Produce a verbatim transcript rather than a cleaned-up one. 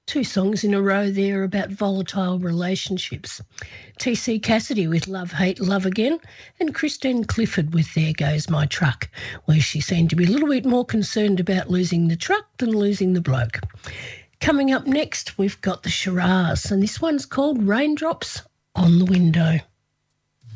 Two songs in a row there about volatile relationships. T C Cassidy with Love, Hate, Love Again, and Christine Clifford with There Goes My Truck, where she seemed to be a little bit more concerned about losing the truck than losing the bloke. Coming up next, we've got the Shiraz, and this one's called Raindrops on the Window.